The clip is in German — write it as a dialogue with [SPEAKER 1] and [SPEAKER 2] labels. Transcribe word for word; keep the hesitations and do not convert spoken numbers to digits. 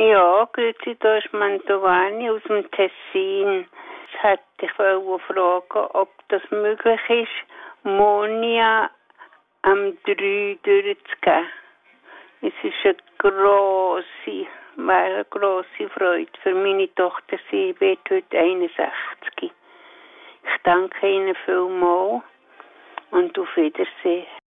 [SPEAKER 1] Ja, grüezi, da ist Mantovani aus dem Tessin. Jetzt hätte ich wollte fragen, ob das möglich ist, Monia am drei durchzugeben. Es ist eine grosse, wäre eine grosse Freude für meine Tochter. Sie wird heute einundsechzig. Ich danke Ihnen vielmals und auf Wiedersehen.